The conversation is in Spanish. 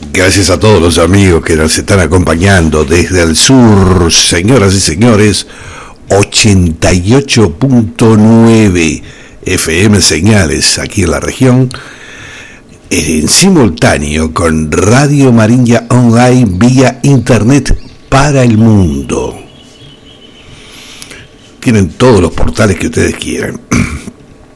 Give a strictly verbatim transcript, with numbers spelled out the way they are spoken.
Gracias a todos los amigos que nos están acompañando desde el sur, señoras y señores, ochenta y ocho punto nueve F M señales aquí en la región, en simultáneo con Radio Marinha Online vía internet para el mundo. Tienen todos los portales que ustedes quieran.